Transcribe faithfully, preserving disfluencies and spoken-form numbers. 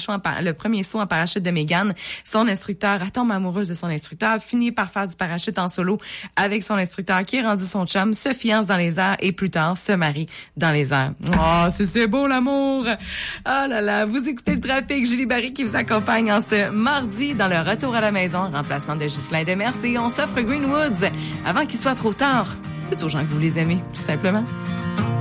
choix en par- le premier saut en parachute de Megan. Son instructeur, elle tombe amoureuse de son instructeur, finit par faire du parachute en solo avec son instructeur qui est rendu son chum, se fiance dans les airs et plus tard se marie dans les airs. Oh, c'est, c'est beau l'amour! Oh là là, vous écoutez le trafic, Julie Barry qui vous accompagne en ce mardi dans le retour à la maison, en remplacement de Ghislain Demers, et on s'offre Greenwoods avant qu'il soit trop tard. C'est aux gens que vous les aimez, tout simplement.